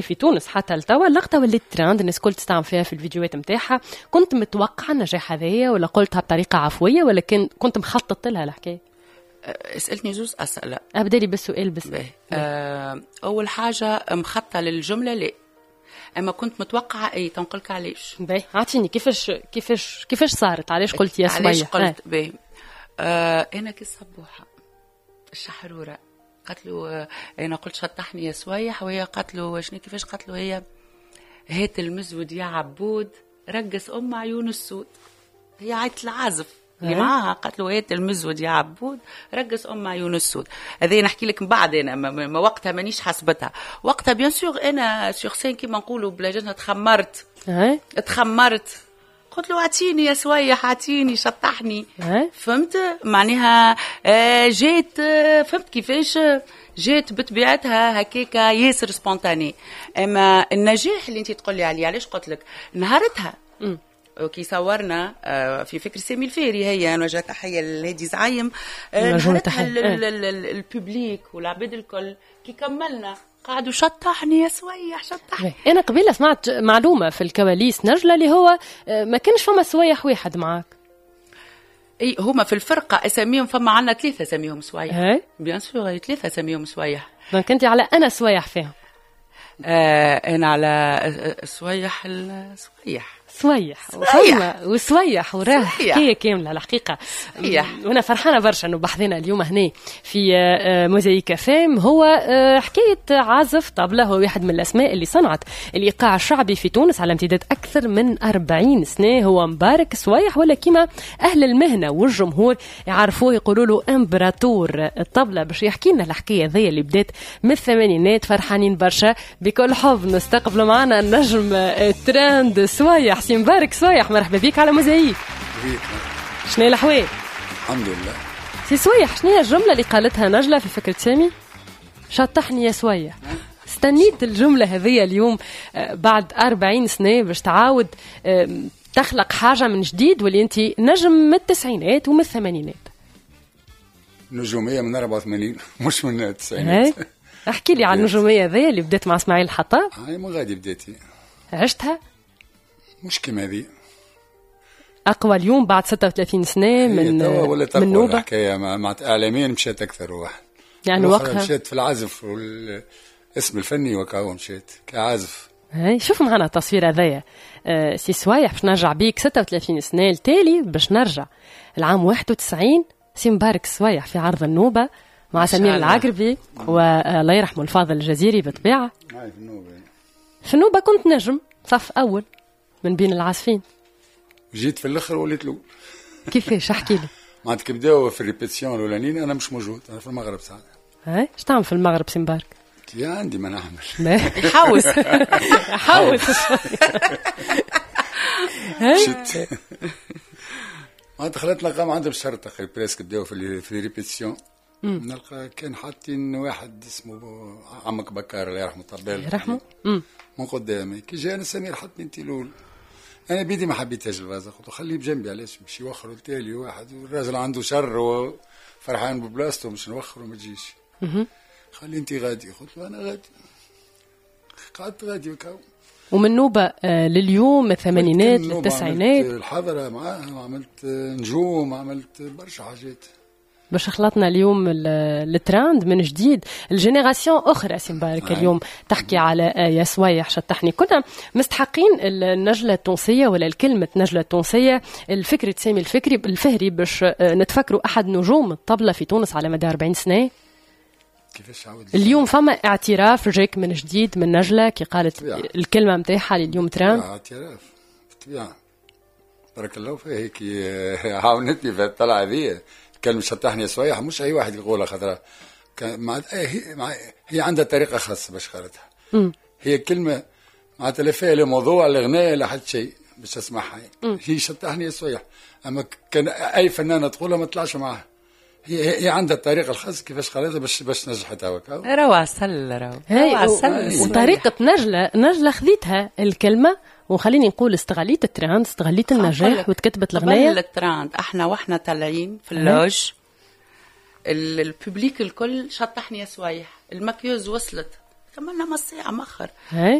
في تونس حتى لتوا اللقطة ولات ترند، الناس كل تستعمل فيها في الفيديوهات متاعها. كنت متوقع النجاح هذايا ولا قلتها بطريقة عفوية ولا كنت مخطط لها الحكاية؟ اسألتني زوز أسئلة. أبدأ لي بالسؤال بس. أول حاجة مخططة للجملة لا، أما كنت متوقعة أي تنقلك علاش. باهي أعطيني كيفاش صارت، علاش قلت يا سمية؟ علاش قلت باهي. أنا كالصبوحة الشحرورة قالت له أنا قلت شطحني يا سويح، وهي قالت له شنو كيفاش قالت له هي هات المزود يا عبود رقص أم عيون السود. هي عيط العازف اللي معاها قالت له هات المزود يا عبود رقص أم عيون السود. هذه نحكي لك من بعد، أنا ما وقتها مانيش حسبتها وقتها بيان سور. أنا سيغ سين كيما نقولوا بلاجتنا تخمرت قلت له اعطيني يا سويح اعطيني شطحني. فهمت معناها جيت فهمت كيفاش جيت بطبيعتها هكاكا ياسر سبونتاني. اما النجاح اللي انت تقولي عليه علاش قلت لك نهارتها كي صورنا في فكر سامي الفيري، هي نوجه تحيه لهادي زعيم، نهارتها الببليك والعباد الكل كي كملنا قعدوا شطحني يا سويح شطحني. أنا قبيلة سمعت معلومة في الكواليس نجلة اللي هو ما كانش فما سويح واحد معاك. اي هما في الفرقة اساميهم فما عنا 3 اساميهم سويح. بيان سور 3 اساميهم سويح. ما كنتي على أنا سويح فيهم. أنا على سويح سويح وسويح وراه حكاية كاملة الحقيقة. وأنا فرحانة برشا أنه بحثنا اليوم هنا في موزايك فام هو حكاية عازف طبلة. هو واحد من الأسماء اللي صنعت الإيقاع الشعبي في تونس على امتداد أكثر من 40 سنة. هو مبارك سويح، ولا كما أهل المهنة والجمهور يعرفوه يقولوا له إمبراطور الطبلة. باش يحكي لنا الحكاية ذي اللي بدات من الثمانينات. فرحانين برشا بكل حب نستقبل معنا النجم ترند سويح. سي مبارك سويح، مرحبا بك على موزايك. شنو الأحوال؟ الحمد لله. سي سويح، شنو هي الجملة اللي قالتها نجلة في فكرة سامي؟ شطحني يا سويح. استنيت الجملة هذه اليوم بعد 40 سنة باش تعاود تخلق حاجة من جديد، واللي انت نجم من التسعينات ومن الثمانينات. نجومية من 84 مش من التسعينات. احكي لي عن النجومية هذه اللي بدات مع اسماعيل الحطاب. هاي من غادي بديتي عشتها مش كما هذه أقوى اليوم بعد 36 سنة من نوبة. الحكاية مع إعلاميا مشيت أكثر واحد يعني وقتها مشيت في العزف والاسم الفني وكاو مشيت كعازف. هاي شوف معنا التصوير هذايا. سي سوايح باش نرجع بيك 36 سنة التالي باش نرجع العام 91. سي مبارك سوايح في عرض النوبة مع سمير العقربي والله يرحمه الفاضل الجزيري بالطبيعة. في النوبة كنت نجم صف أول من بين العازفين. جيت في الاخر وليت له. كيفاش احكي لي؟ معناتها كي بداو في الريبيتيسيون الاولانيين انا مش موجود، انا في المغرب ساعه. ايش تعمل في المغرب سي مبارك؟ يا عندي ما نعمل. يحوس معناتها خلت نلقى عندهم شرطه بريسك بداو في الريبيتيسيون. نلقى كان حاطين واحد اسمه عمك بكار الله يرحمه طبال يرحمه من قدامي. كي جانا سمير حطني انت الاول، انا بيدي ما حبيتهاش الفازه، قلت له خليه بجنبي علاش مش يوخروا التالي واحد والراجل عنده شر وفرحان ببلاصته مش نوخر وما تجيش. خلي انت غادي، قلت له انا غادي. قعدت غادي وكاو. ومن نوبة لليوم الثمانينات للتسعينات عملت الحضرة معاها وعملت نجوم وعملت برشا حاجات. باش خلطنا اليوم التراند من جديد الجينيراسيون اخرى. سي مبارك اليوم تحكي على يا سويح شطحني. كنا مستحقين النجله التونسيه ولا الكلمه نجله التونسيه الفكرة سامي الفهري باش نتفكروا احد نجوم الطبله في تونس على مدار 40 سنه. كيفاش عاود اليوم فما اعتراف جاك من جديد من نجله كي قالت الكلمه نتاعها اليوم تراند. اعتراف بالطبيعه بارك الله فيها هيك عاونتني في الطلعه هذه. كلمة شطحني يا سويح مش أي واحد يقولها خاطر هي عندها طريقة خاصة باش قالتها. هي كلمة معناتها لا فيها لا موضوع لا غناء لا حد شيء باش تسمعها. هي شطحني يا سويح، أما كان أي فنانة تقولها ما طلعش معها. هي عندها الطريقة الخاصة كيفاش قالتها باش نجحت هاك. روعة سل وطريقة نجلة خذيتها الكلمة وخليني نقول استغليت التراند، استغليت النجاح وتكتبت الغناية. قبل التراند احنا طالعين في اللوج الببليك الكل شطحني يا سويح. المكيوز وصلت كملنا نص ساعة مخر.